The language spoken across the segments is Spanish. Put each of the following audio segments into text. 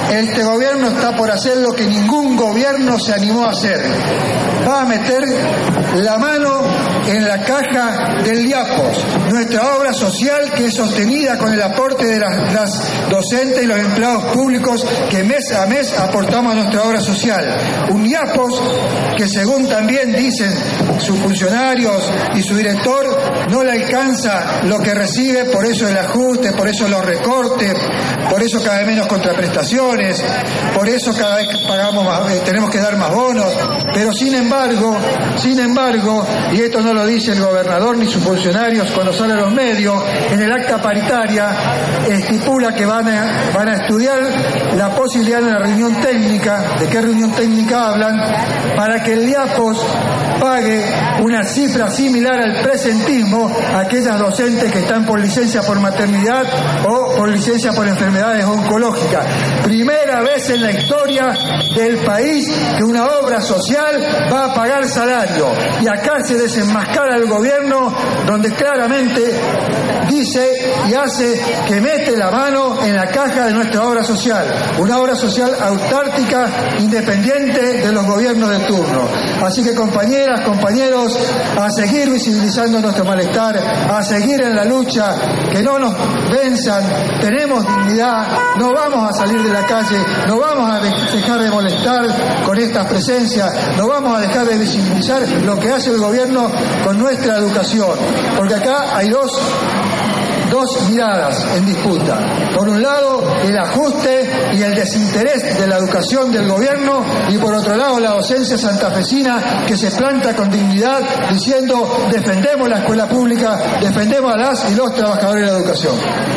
Este gobierno está por hacer lo que ningún gobierno se animó a hacer. Va a meter la mano en la caja del Diapos, nuestra obra social que es sostenida con el aporte de las docentes y los empleados públicos que mes a mes aportamos a nuestra obra social. Un Diapos que, según también dicen sus funcionarios y su director, no le alcanza lo que recibe, por eso el ajuste, por eso los recortes, por eso cada vez menos contraprestaciones, por eso cada vez pagamos más, tenemos que dar más bonos, pero sin embargo, y esto no lo dice el gobernador ni sus funcionarios cuando salen a los medios, en el acta paritaria estipula que van a estudiar la posibilidad de una reunión técnica. ¿De qué reunión técnica hablan? Para que el Diapos pague una cifra similar al presentismo a aquellas docentes que están por licencia por maternidad o por licencia por enfermedades oncológicas. Primera vez en la historia del país que una obra social va a pagar salario. Y acá se desenmascara el gobierno, donde claramente dice y hace que mete la mano en la caja de nuestra obra social. Una obra social autárquica, independiente de los gobiernos de turno. Así que, compañeras, compañeros, a seguir visibilizando nuestro malestar, a seguir en la lucha, que no nos venzan, tenemos dignidad, no vamos a salir de la calle, no vamos a dejar de molestar con estas presencias, no vamos a dejar de visibilizar lo que hace el gobierno con nuestra educación, porque acá hay dos miradas en disputa. Por un lado, el ajuste y el desinterés de la educación del gobierno, y por otro lado, la docencia santafesina que se planta con dignidad diciendo: defendemos la escuela pública, defendemos a las y los trabajadores de la educación.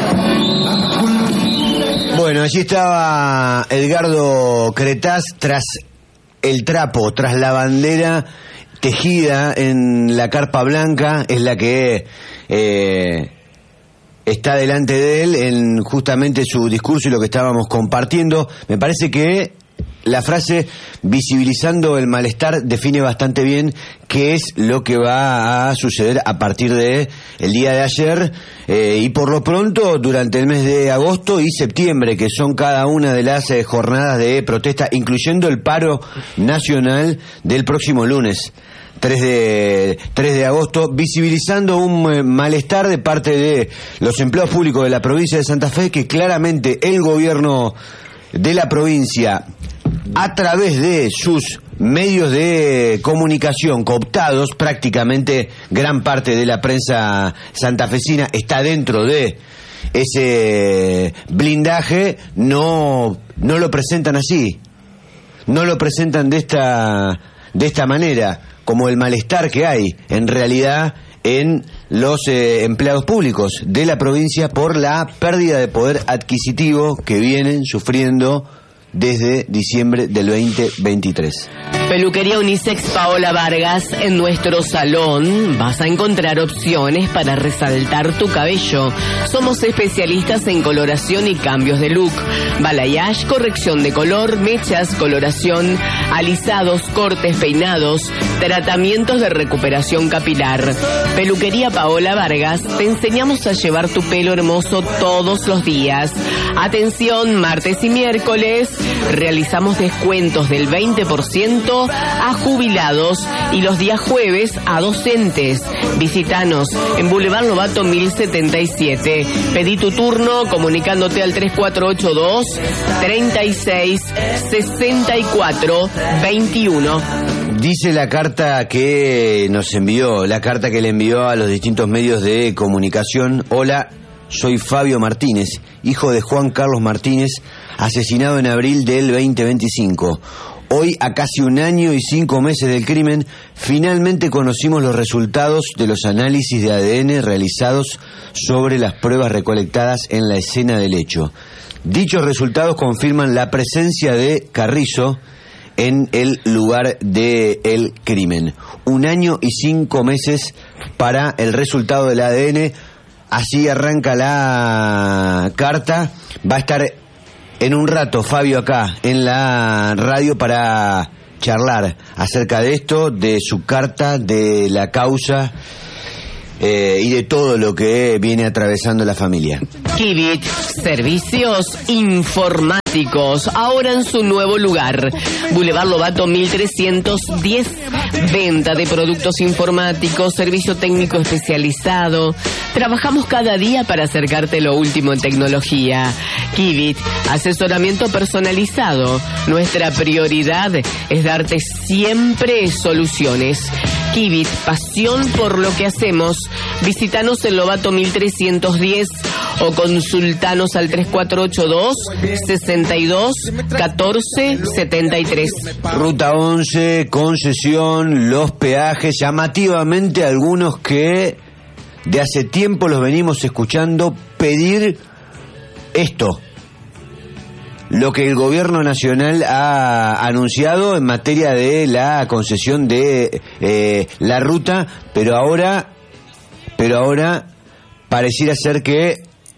Bueno, allí estaba Edgardo Cretaz tras el trapo, tras la bandera tejida en la carpa blanca, es la que está delante de él en justamente su discurso y lo que estábamos compartiendo. Me parece que la frase visibilizando el malestar define bastante bien qué es lo que va a suceder a partir de el día de ayer y por lo pronto durante el mes de agosto y septiembre, que son cada una de las jornadas de protesta, incluyendo el paro nacional del próximo lunes 3 de agosto, visibilizando un malestar de parte de los empleados públicos de la provincia de Santa Fe, que claramente el gobierno de la provincia, a través de sus medios de comunicación cooptados, prácticamente gran parte de la prensa santafesina está dentro de ese blindaje, no lo presentan así, no lo presentan de esta manera, como el malestar que hay en realidad en los empleados públicos de la provincia por la pérdida de poder adquisitivo que vienen sufriendo desde diciembre del 2023. Peluquería Unisex Paola Vargas. En nuestro salón vas a encontrar opciones para resaltar tu cabello. Somos especialistas en coloración y cambios de look. Balayage, corrección de color, mechas, coloración, alisados, cortes, peinados, tratamientos de recuperación capilar. Peluquería Paola Vargas. Te enseñamos a llevar tu pelo hermoso todos los días. Atención, martes y miércoles realizamos descuentos del 20% a jubilados y los días jueves a docentes. Visítanos en Boulevard Lobato 1077. Pedí tu turno comunicándote al 3482 36 64 21. Dice la carta que nos envió, la carta que le envió a los distintos medios de comunicación: hola, soy Fabio Martínez, hijo de Juan Carlos Martínez, asesinado en abril del 2025. Hoy, a casi 1 año y 5 meses del crimen, finalmente conocimos los resultados de los análisis de ADN realizados sobre las pruebas recolectadas en la escena del hecho. Dichos resultados confirman la presencia de Carrizo en el lugar del crimen. 1 año y 5 meses para el resultado del ADN. Así arranca la carta. Va a estar en un rato Fabio acá en la radio para charlar acerca de esto, de su carta, de la causa y de todo lo que viene atravesando la familia. Kivit, servicios informáticos, ahora en su nuevo lugar. Boulevard Lobato 1310. Venta de productos informáticos, servicio técnico especializado. Trabajamos cada día para acercarte lo último en tecnología. Kivit, asesoramiento personalizado. Nuestra prioridad es darte siempre soluciones. Kivit, pasión por lo que hacemos. Visítanos en Lobato 1310 o consultanos al 3482 62 14 73. Ruta 11, concesión, los peajes, llamativamente algunos que de hace tiempo los venimos escuchando pedir esto. Lo que el gobierno nacional ha anunciado en materia de la concesión de la ruta, pero ahora pareciera ser que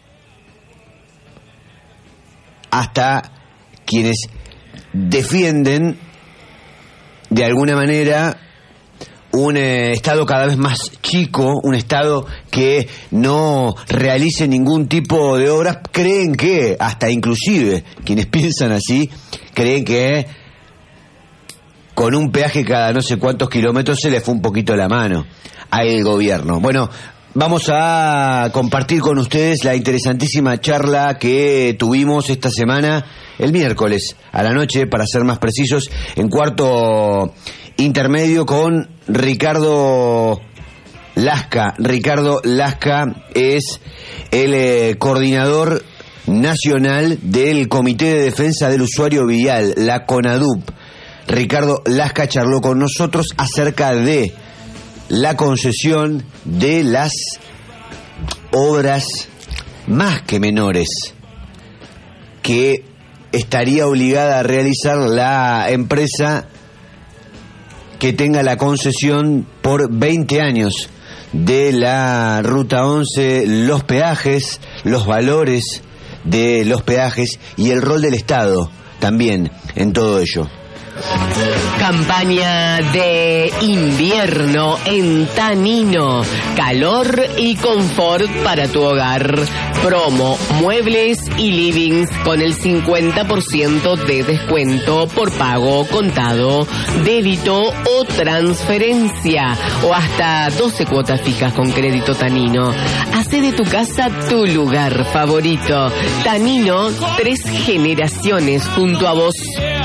hasta quienes defienden de alguna manera un Estado cada vez más chico, un Estado que no realice ningún tipo de obras, creen que, hasta inclusive quienes piensan así, creen que con un peaje cada no sé cuántos kilómetros se le fue un poquito la mano al gobierno. Bueno, vamos a compartir con ustedes la interesantísima charla que tuvimos esta semana, el miércoles a la noche, para ser más precisos, en Cuarto Intermedio con Ricardo Lasca. Ricardo Lasca es el coordinador nacional del Comité de Defensa del Usuario Vial, la CONADUP. Ricardo Lasca charló con nosotros acerca de la concesión de las obras más que menores que estaría obligada a realizar la empresa que tenga la concesión por 20 años de la Ruta 11, los peajes, los valores de los peajes y el rol del Estado también en todo ello. Campaña de invierno en Tanino. Calor y confort para tu hogar. Promo, muebles y livings con el 50% de descuento por pago contado, débito o transferencia, o hasta 12 cuotas fijas con crédito Tanino. Hace de tu casa tu lugar favorito. Tanino, 3 generaciones junto a vos.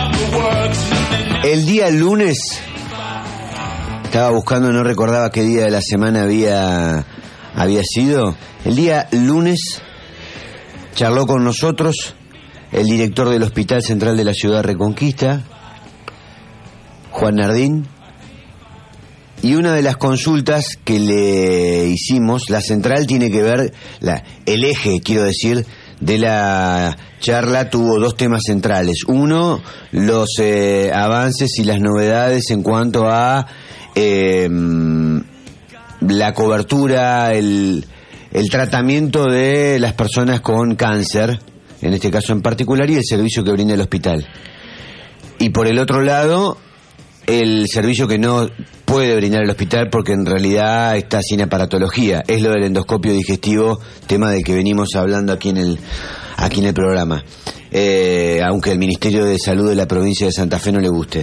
El día lunes, estaba buscando, no recordaba qué día de la semana había sido. El día lunes charló con nosotros el director del Hospital Central de la Ciudad Reconquista, Juan Nardín, y una de las consultas que le hicimos, la central tiene que ver, el eje, quiero decir, de la charla tuvo 2 temas centrales. Uno, los avances y las novedades en cuanto a la cobertura, el tratamiento de las personas con cáncer, en este caso en particular, y el servicio que brinda el hospital. Y por el otro lado, el servicio que no puede brindar el hospital porque en realidad está sin aparatología, es lo del endoscopio digestivo, tema del que venimos hablando aquí en el programa, aunque al Ministerio de Salud de la provincia de Santa Fe no le guste.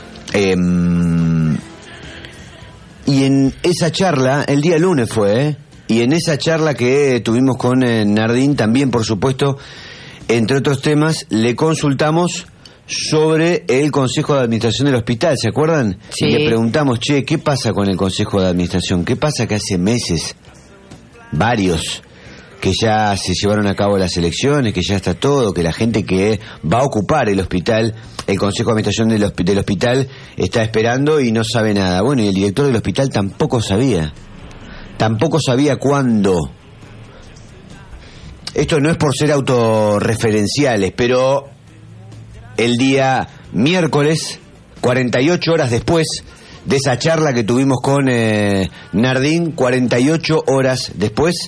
Y en esa charla, el día lunes fue, y en esa charla que tuvimos con Nardín también, por supuesto, entre otros temas, le consultamos sobre el Consejo de Administración del Hospital, ¿se acuerdan? Sí. Y le preguntamos, ¿qué pasa con el Consejo de Administración? ¿Qué pasa que hace meses, varios, que ya se llevaron a cabo las elecciones, que ya está todo, que la gente que va a ocupar el hospital, el Consejo de Administración del hospital, está esperando y no sabe nada? Bueno, y el director del hospital tampoco sabía cuándo. Esto no es por ser autorreferenciales, pero el día miércoles, 48 horas después de esa charla que tuvimos con Nardín, 48 horas después,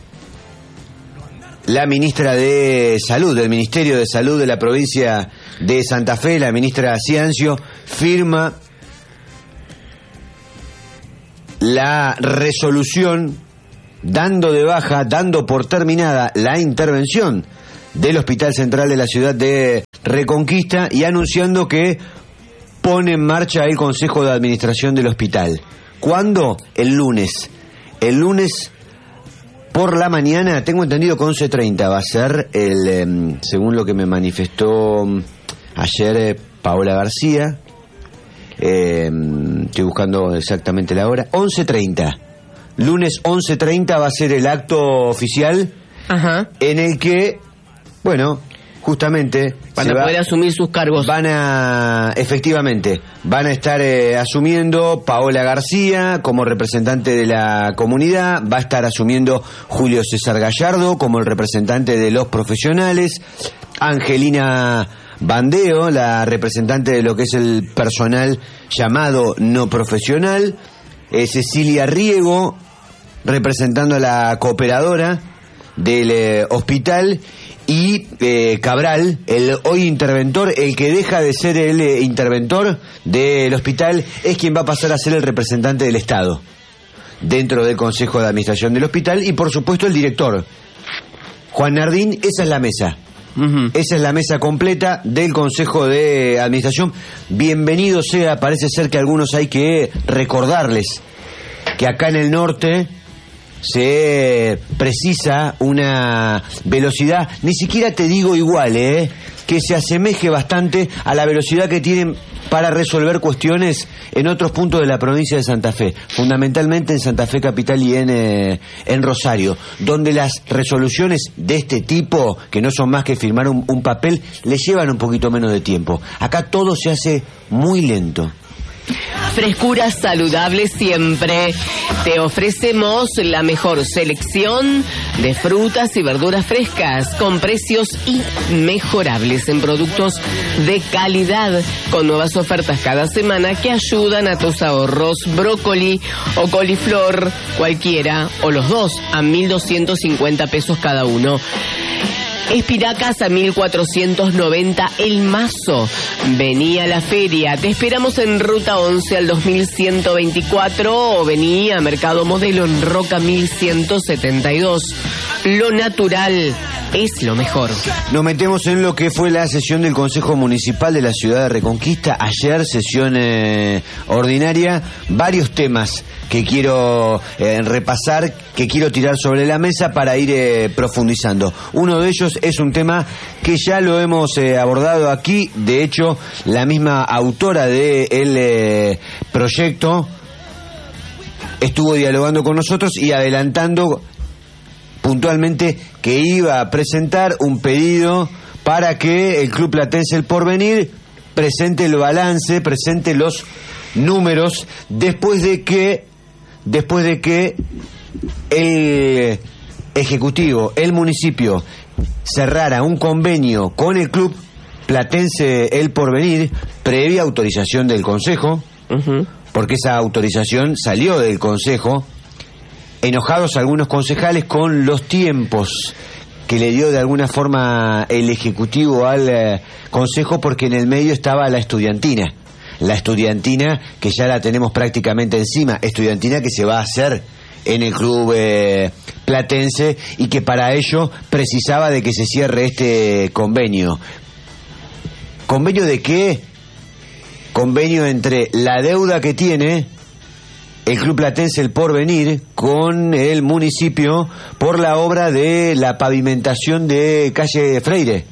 la ministra de Salud, del Ministerio de Salud de la provincia de Santa Fe, la ministra Ciancio, firma la resolución dando de baja, dando por terminada la intervención del Hospital Central de la ciudad de Reconquista y anunciando que pone en marcha el Consejo de Administración del hospital. ¿Cuándo? El lunes. El lunes por la mañana, tengo entendido que 11:30 va a ser, según lo que me manifestó ayer Paola García. Estoy buscando exactamente la hora. 11:30. Lunes 11:30 va a ser el acto oficial. Ajá. En el que, bueno, justamente van a poder asumir sus cargos. Efectivamente, van a estar asumiendo Paola García como representante de la comunidad, va a estar asumiendo Julio César Gallardo como el representante de los profesionales, Angelina Bandeo, la representante de lo que es el personal llamado no profesional, Cecilia Riego, representando a la cooperadora del hospital, y Cabral, el hoy interventor, el que deja de ser el interventor del hospital, es quien va a pasar a ser el representante del Estado dentro del Consejo de Administración del hospital, y por supuesto el director, Juan Nardín. Esa es la mesa. Uh-huh. Esa es la mesa completa del Consejo de Administración. Bienvenido sea, parece ser que a algunos hay que recordarles que acá en el norte se precisa una velocidad, ni siquiera te digo igual, que se asemeje bastante a la velocidad que tienen para resolver cuestiones en otros puntos de la provincia de Santa Fe, fundamentalmente en Santa Fe Capital y en Rosario, donde las resoluciones de este tipo, que no son más que firmar un papel, les llevan un poquito menos de tiempo. Acá todo se hace muy lento. Frescura saludable siempre. Te ofrecemos la mejor selección de frutas y verduras frescas con precios inmejorables en productos de calidad, con nuevas ofertas cada semana que ayudan a tus ahorros. Brócoli o coliflor, cualquiera, o los dos, a 1.250 pesos cada uno. Espinacas a 1.490 el mazo. Vení a la feria. Te esperamos en Ruta 11 al 2124 o vení a Mercado Modelo en Roca 1172. Lo natural es lo mejor. Nos metemos en lo que fue la sesión del Consejo Municipal de la ciudad de Reconquista. Ayer, sesión ordinaria. Varios temas que quiero repasar, que quiero tirar sobre la mesa para ir profundizando. Uno de ellos es un tema que ya lo hemos abordado aquí. De hecho, la misma autora del proyecto estuvo dialogando con nosotros y adelantando puntualmente que iba a presentar un pedido para que el Club Platense El Porvenir presente el balance, presente los números después de que el Ejecutivo, el municipio, cerrara un convenio con el Club Platense El Porvenir, previa autorización del Consejo, uh-huh, porque esa autorización salió del Consejo, enojados algunos concejales con los tiempos que le dio de alguna forma el Ejecutivo al Consejo, porque en el medio estaba la estudiantina que ya la tenemos prácticamente encima, estudiantina que se va a hacer en el Club Platense y que para ello precisaba de que se cierre este convenio. ¿Convenio de qué? Convenio entre la deuda que tiene el Club Platense El Porvenir con el municipio por la obra de la pavimentación de calle Freire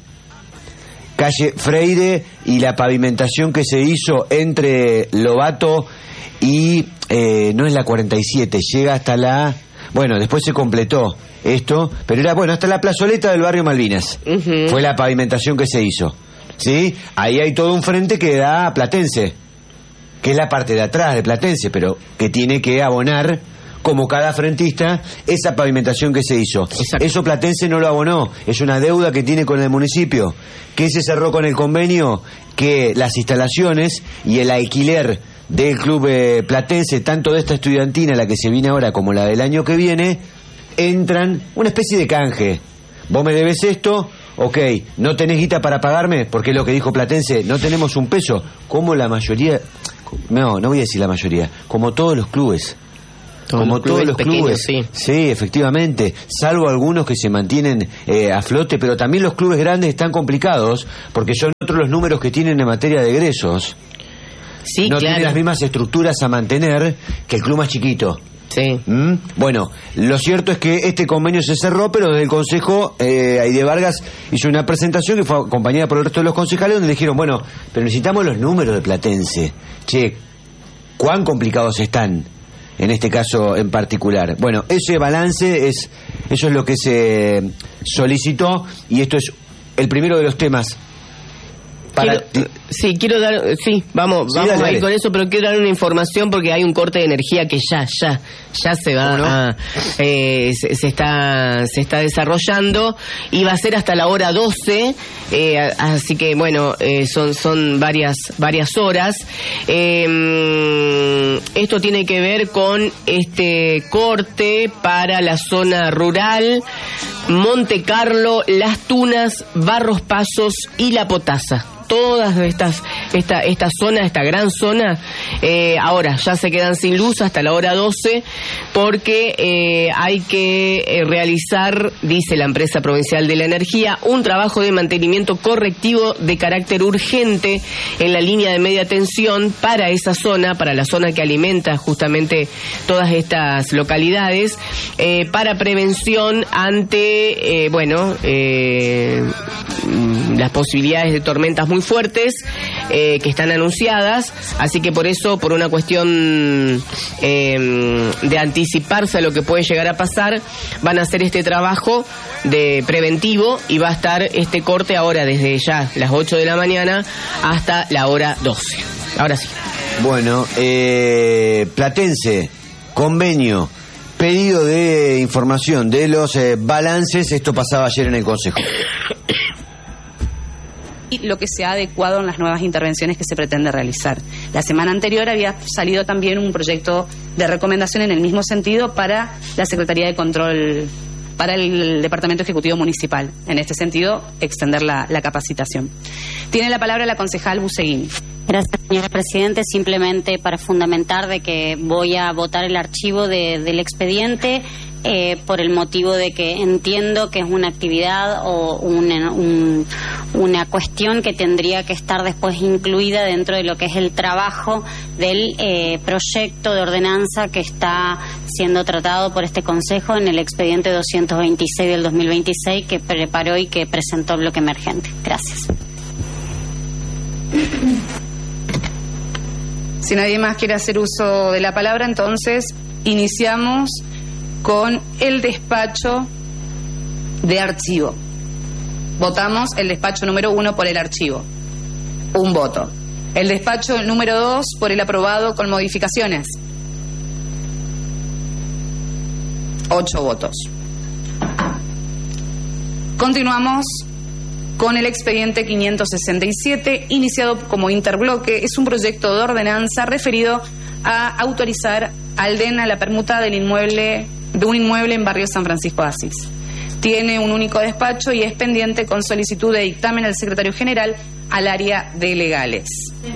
y la pavimentación que se hizo entre Lobato y no es la 47, llega hasta la... Bueno, después se completó esto, pero era, bueno, hasta la plazoleta del barrio Malvinas. Uh-huh. Fue la pavimentación que se hizo, ¿sí? Ahí hay todo un frente que da a Platense, que es la parte de atrás de Platense, pero que tiene que abonar, como cada frentista, esa pavimentación que se hizo. Exacto. Eso Platense no lo abonó, es una deuda que tiene con el municipio. ¿Qué se cerró con el convenio? Que las instalaciones y el alquiler del Club Platense, tanto de esta estudiantina, la que se viene ahora, como la del año que viene, entran una especie de canje. Vos me debes esto, ok, no tenés guita para pagarme, porque es lo que dijo Platense, no tenemos un peso, como la mayoría, no voy a decir la mayoría, como todos los clubes. como todos los clubes. Sí, efectivamente, salvo algunos que se mantienen a flote, pero también los clubes grandes están complicados porque son otros los números que tienen en materia de egresos. Sí, no claro. tienen las mismas estructuras a mantener que el club más chiquito. Sí. Bueno, lo cierto es que este convenio se cerró, pero desde el Consejo, Aide Vargas hizo una presentación que fue acompañada por el resto de los concejales, donde dijeron, bueno, pero necesitamos los números de Platense. Che, ¿cuán complicados están en este caso en particular? Bueno, ese balance eso es lo que se solicitó, y esto es el primero de los temas. Vamos a ir con eso, pero quiero dar una información porque hay un corte de energía que ya se va se está desarrollando y va a ser hasta la hora 12, así que bueno, son varias horas. Esto tiene que ver con este corte para la zona rural, Monte Carlo, Las Tunas, Barros Pasos y La Potasa. Todas esta gran zona, ahora ya se quedan sin luz hasta la hora 12 porque hay que realizar, dice la empresa provincial de la energía, un trabajo de mantenimiento correctivo de carácter urgente en la línea de media tensión para esa zona, para la zona que alimenta justamente todas estas localidades, para prevención ante las posibilidades de tormentas muy fuertes que están anunciadas, así que por eso, por una cuestión de anticiparse a lo que puede llegar a pasar, van a hacer este trabajo de preventivo y va a estar este corte ahora desde ya las 8 de la mañana hasta la hora 12. Ahora sí. Bueno, Platense, convenio, pedido de información de los balances, esto pasaba ayer en el Consejo. Lo que se ha adecuado en las nuevas intervenciones que se pretende realizar. La semana anterior había salido también un proyecto de recomendación en el mismo sentido para la Secretaría de Control, para el Departamento Ejecutivo Municipal. En este sentido, extender la capacitación. Tiene la palabra la concejal Buseguín. Gracias, señora Presidente. Simplemente para fundamentar de que voy a votar el archivo del expediente por el motivo de que entiendo que es una actividad o una cuestión que tendría que estar después incluida dentro de lo que es el trabajo del proyecto de ordenanza que está siendo tratado por este Consejo en el expediente 226 del 2026 que preparó y que presentó el bloque emergente. Gracias. Si nadie más quiere hacer uso de la palabra, entonces iniciamos con el despacho de archivo. Votamos el despacho número 1 por el archivo. Un voto. El despacho número 2 por el aprobado con modificaciones. 8 votos. Continuamos con el expediente 567, iniciado como interbloque. Es un proyecto de ordenanza referido a autorizar al DEN a la permuta de un inmueble en barrio San Francisco de Asís. Tiene un único despacho y es pendiente con solicitud de dictamen al secretario general al área de legales.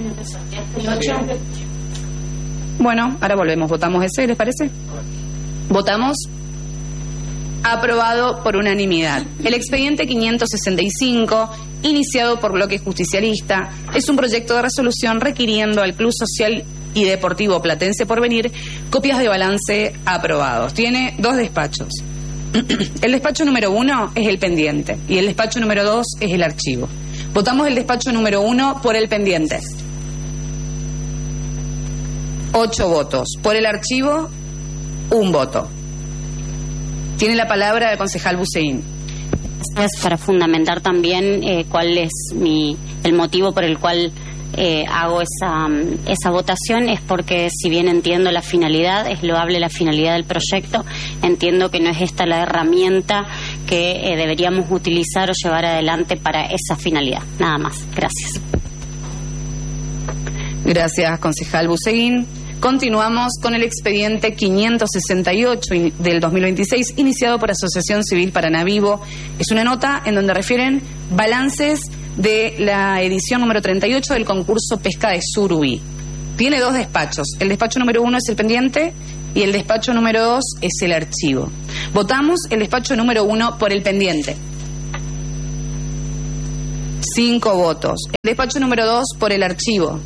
Bueno, ahora volvemos. ¿Votamos ese, les parece? Votamos. Aprobado por unanimidad. El expediente 565, iniciado por Bloque Justicialista, es un proyecto de resolución requiriendo al Club Social y Deportivo Platense Porvenir copias de balance aprobados. Tiene 2 despachos. El despacho número 1 es el pendiente y el despacho número 2 es el archivo. Votamos el despacho número 1 por el pendiente. 8 votos. Por el archivo, 1 voto. Tiene la palabra el concejal Buseguín. Para fundamentar también cuál es el motivo por el cual hago esa votación, es porque si bien entiendo la finalidad, es loable la finalidad del proyecto, entiendo que no es esta la herramienta que deberíamos utilizar o llevar adelante para esa finalidad. Nada más. Gracias. Gracias, concejal Buseguín. Continuamos con el expediente 568 del 2026, iniciado por Asociación Civil Paraná Vivo. Es una nota en donde refieren balances de la edición número 38 del concurso Pesca de Surubí. Tiene 2 despachos. El despacho número 1 es el pendiente y el despacho número 2 es el archivo. Votamos el despacho número 1 por el pendiente. 5 votos. El despacho número 2 por el archivo.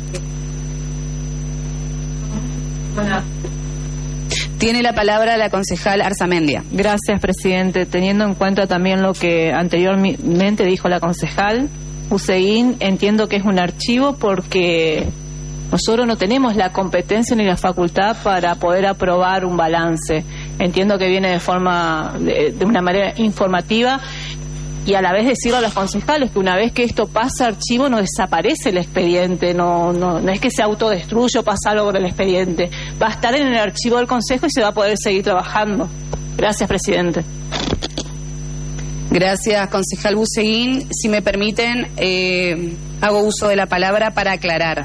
Tiene la palabra la concejal Arzamendia. Gracias, presidente. Teniendo en cuenta también lo que anteriormente dijo la concejal Hussein, entiendo que es un archivo porque nosotros no tenemos la competencia ni la facultad para poder aprobar un balance. Entiendo que viene de una manera informativa y a la vez decirle a los concejales que una vez que esto pasa a archivo no desaparece el expediente, no es que se autodestruye o pasa algo con el expediente. Va a estar en el archivo del Consejo y se va a poder seguir trabajando. Gracias, presidente. Gracias, concejal Buseguín. Si me permiten, hago uso de la palabra para aclarar.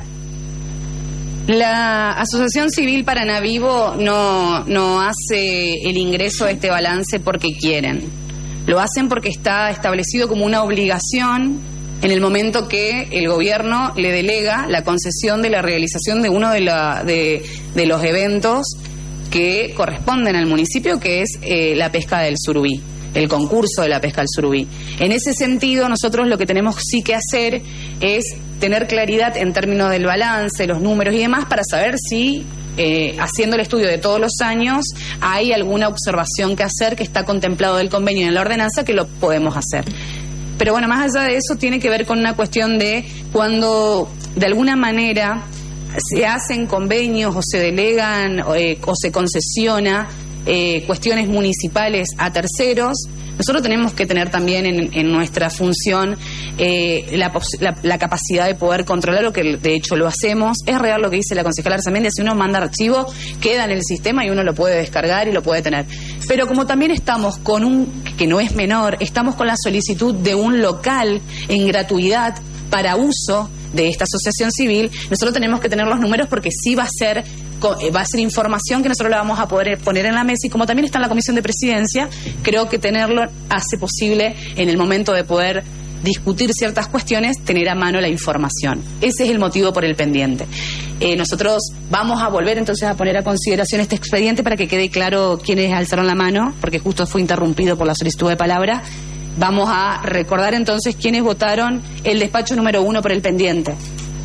La Asociación Civil Paraná Vivo no hace el ingreso a este balance porque quieren. Lo hacen porque está establecido como una obligación en el momento que el gobierno le delega la concesión de la realización de uno de los eventos que corresponden al municipio, que es la pesca del surubí, el concurso de la pesca del surubí. En ese sentido, nosotros lo que tenemos sí que hacer es tener claridad en términos del balance, los números y demás, para saber si haciendo el estudio de todos los años hay alguna observación que hacer que está contemplado del convenio en la ordenanza, que lo podemos hacer. Pero bueno, más allá de eso tiene que ver con una cuestión de cuando de alguna manera se hacen convenios o se delegan o se concesiona cuestiones municipales a terceros. Nosotros tenemos que tener también en nuestra función la capacidad de poder controlar, lo que de hecho lo hacemos. Es real lo que dice la concejala Arzamendia, si uno manda archivo, queda en el sistema y uno lo puede descargar y lo puede tener. Pero como también estamos con que no es menor, estamos con la solicitud de un local en gratuidad para uso de esta asociación civil, nosotros tenemos que tener los números porque sí va a ser información que nosotros la vamos a poder poner en la mesa, y como también está en la Comisión de Presidencia, creo que tenerlo hace posible en el momento de poder discutir ciertas cuestiones, tener a mano la información. Ese es el motivo por el pendiente. Nosotros vamos a volver entonces a poner a consideración este expediente para que quede claro quiénes alzaron la mano, porque justo fue interrumpido por la solicitud de palabra. Vamos a recordar entonces quiénes votaron el despacho número 1 por el pendiente.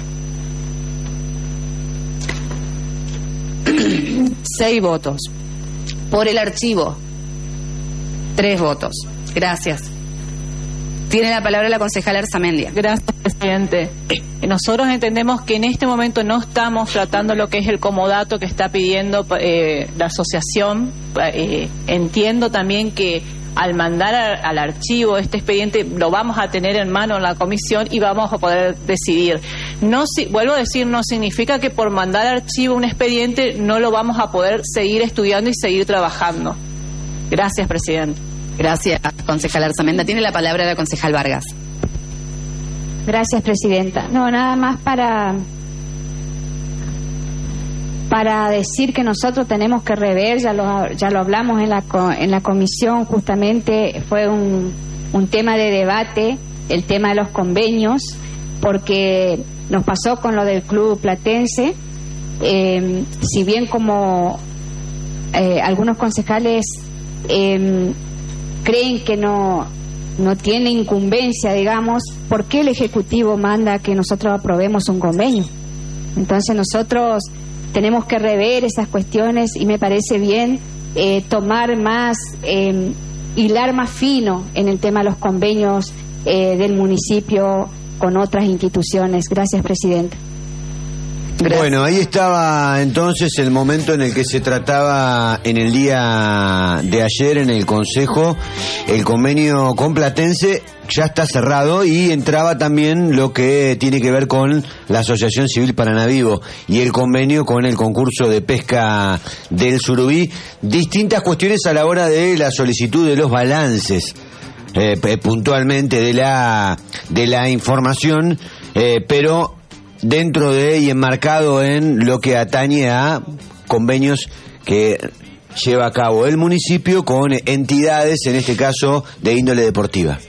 6 votos. Por el archivo, 3 votos. Gracias. Tiene la palabra la concejala Arzamendia. Gracias, presidente. Nosotros entendemos que en este momento no estamos tratando lo que es el comodato que está pidiendo la asociación. Entiendo también que al mandar al archivo este expediente lo vamos a tener en mano en la comisión y vamos a poder decidir. Vuelvo a decir, no significa que por mandar archivo un expediente no lo vamos a poder seguir estudiando y seguir trabajando. Gracias, presidente. Gracias, concejal Arzamendia. Tiene la palabra la concejal Vargas. Gracias, presidenta. No, nada más para decir que nosotros tenemos que rever, ya lo hablamos en la comisión, justamente fue un tema de debate, el tema de los convenios, porque nos pasó con lo del Club Platense. Si bien como algunos concejales creen que no tiene incumbencia, digamos, ¿por qué el Ejecutivo manda que nosotros aprobemos un convenio? Entonces nosotros tenemos que rever esas cuestiones y me parece bien tomar más, hilar más fino en el tema de los convenios del municipio con otras instituciones. Gracias, presidente. Gracias. Bueno, ahí estaba entonces el momento en el que se trataba en el día de ayer en el Consejo el convenio con Platense. Ya está cerrado y entraba también lo que tiene que ver con la Asociación Civil Paraná Vivo y el convenio con el concurso de pesca del surubí. Distintas cuestiones a la hora de la solicitud de los balances, puntualmente de la información, pero dentro de y enmarcado en lo que atañe a convenios que lleva a cabo el municipio con entidades, en este caso de índole deportiva.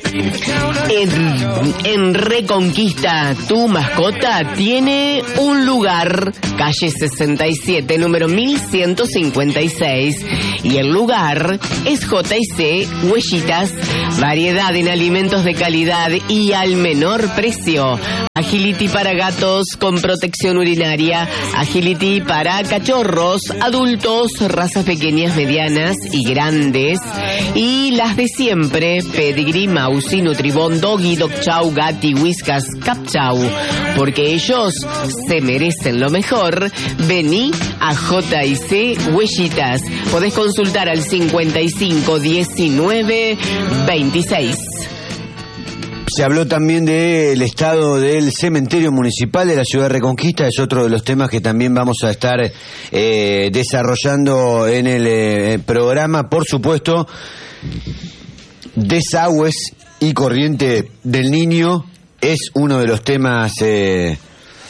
En Reconquista, tu mascota tiene un lugar, calle 67, número 1156, y el lugar es J&C Huellitas, variedad en alimentos de calidad y al menor precio. Agility para gatos con protección urinaria, Agility para cachorros, adultos, razas pequeñas, medianas y grandes, y las de siempre, Pedigree, Mausi, Nutribón, Doggy, Dog Chow, Gatti, Whiskas, Cap Chow, porque ellos se merecen lo mejor. Vení a J&C Huellitas. Podés consultar al 55 19 26. Se habló también del estado del cementerio municipal de la ciudad de Reconquista, es otro de los temas que también vamos a estar desarrollando en el programa. Por supuesto, desagües y corriente del Niño es uno de los temas que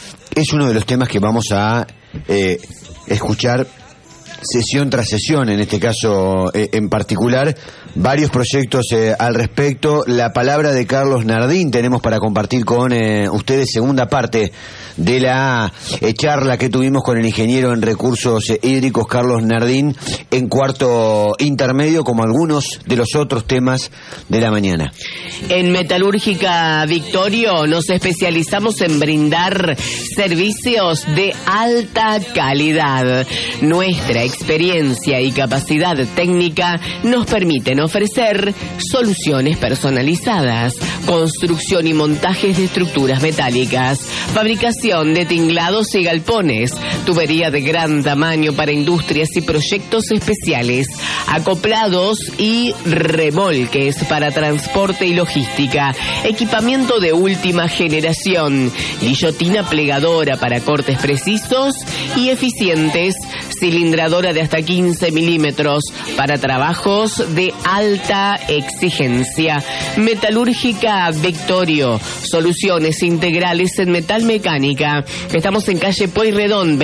vamos a escuchar sesión tras sesión, en este caso en particular, varios proyectos al respecto. La palabra de Carlos Nardín tenemos para compartir con ustedes, segunda parte de la charla que tuvimos con el ingeniero en recursos hídricos Carlos Nardín, en cuarto intermedio, como algunos de los otros temas de la mañana. En Metalúrgica Victorio nos especializamos en brindar servicios de alta calidad. Nuestra experiencia y capacidad técnica nos permiten ofrecer soluciones personalizadas, construcción y montajes de estructuras metálicas, fabricación de tinglados y galpones, tubería de gran tamaño para industrias y proyectos especiales, acoplados y remolques para transporte y logística, equipamiento de última generación, guillotina plegadora para cortes precisos y eficientes, cilindradora de hasta 15 milímetros para trabajos de alta exigencia. Metalúrgica Victorio, soluciones integrales en metal mecánica. Estamos en calle Pueyrredón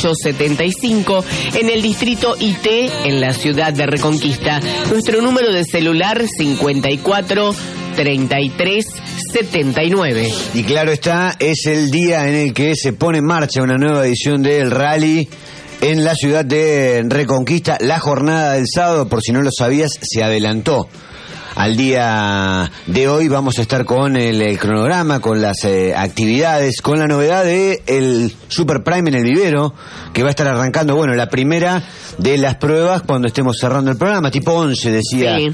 2875, en el distrito IT, en la ciudad de Reconquista. Nuestro número de celular 54 33 79. Y claro está, es el día en el que se pone en marcha una nueva edición del rally en la ciudad de Reconquista. La jornada del sábado, por si no lo sabías, se adelantó al día de hoy. Vamos a estar con el cronograma, con las actividades, con la novedad de el Super Prime en el vivero, que va a estar arrancando, bueno, la primera de las pruebas cuando estemos cerrando el programa, tipo 11, decía sí.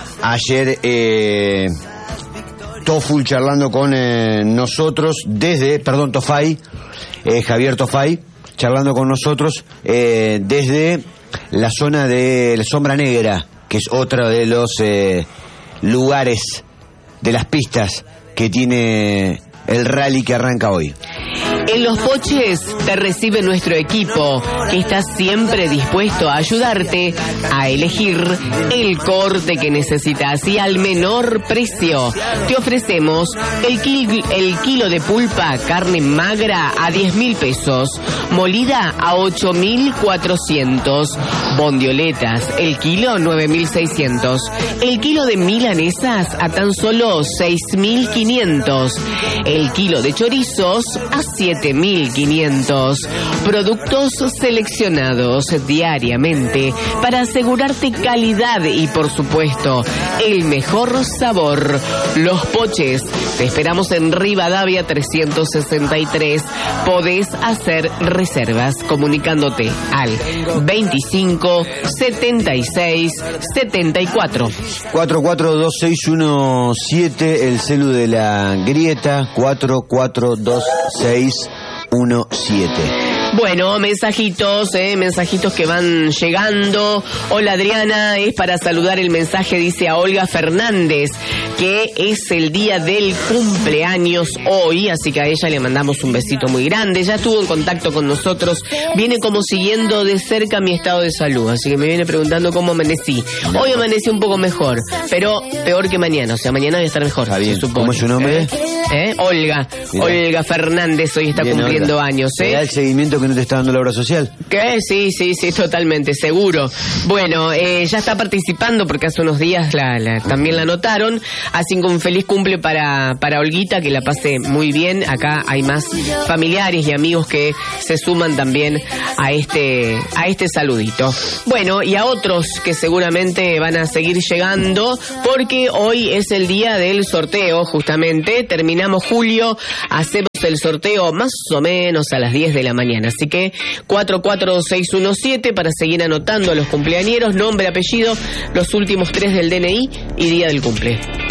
Ayer Toful charlando con nosotros desde, Tofay, Javier Tofay, charlando con nosotros desde la zona de la Sombra Negra, que es otro de los lugares de las pistas que tiene el rally que arranca hoy. En Los Poches te recibe nuestro equipo, que está siempre dispuesto a ayudarte a elegir el corte que necesitas y al menor precio. Te ofrecemos el kilo de pulpa, carne magra a 10.000 pesos, molida a 8.400, bondioletas, el kilo 9.600, el kilo de milanesas a tan solo 6.500, el kilo de chorizos a 7.500. Productos seleccionados diariamente para asegurarte calidad y, por supuesto, el mejor sabor. Los Poches, te esperamos en Rivadavia 363. Podés hacer reservas comunicándote al 25 76 74. 442617, el celu de la grieta, 442617. Bueno, mensajitos que van llegando. Hola Adriana, es para saludar el mensaje, dice a Olga Fernández, que es el día del cumpleaños hoy, así que a ella le mandamos un besito muy grande. Ya estuvo en contacto con nosotros, viene como siguiendo de cerca mi estado de salud, así que me viene preguntando cómo amanecí. Hoy amanecí un poco mejor, pero peor que mañana, o sea, mañana voy a estar mejor. Se supone. ¿Cómo es su nombre? Olga. Mirá. Olga Fernández hoy está bien, cumpliendo Olga. Años. Da el seguimiento que no te está dando la obra social. ¿Qué? Sí, totalmente, seguro. Bueno, ya está participando porque hace unos días también la anotaron. Así que un feliz cumple para Olguita, que la pase muy bien. Acá hay más familiares y amigos que se suman también a este saludito. Bueno, y a otros que seguramente van a seguir llegando, porque hoy es el día del sorteo, justamente. Terminamos julio, hacemos el sorteo más o menos a las 10 de la mañana. Así que 44617 para seguir anotando a los cumpleañeros, nombre, apellido, los últimos 3 del DNI y día del cumple.